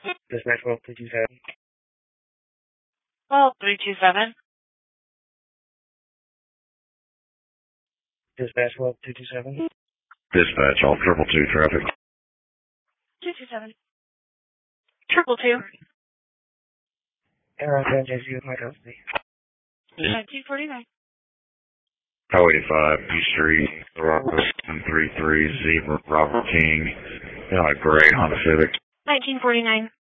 Dispatch 12327. 12327. Dispatch 12327. Dispatch, all 222 traffic. 227. 222. Air on San JC with my custody. 1949. Highway 5, East Street, Robert 133, Zebra, Robert King, Gray, Honda Civic. 1949.